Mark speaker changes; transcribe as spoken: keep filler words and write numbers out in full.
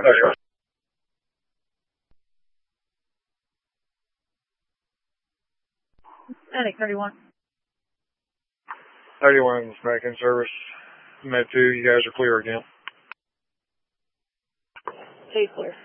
Speaker 1: Pleasure.
Speaker 2: Medic thirty-one.
Speaker 1: thirty-one's back in service. Med two, you guys are clear again.
Speaker 2: Two clear.